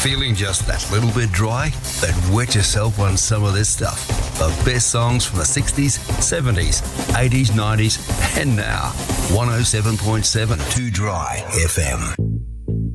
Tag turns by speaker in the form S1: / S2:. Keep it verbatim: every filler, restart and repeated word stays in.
S1: Feeling just that little bit dry? Then wet yourself on some of this stuff. The best songs from the sixties, seventies, eighties, nineties, and now. one oh seven point seven Too Dry F M.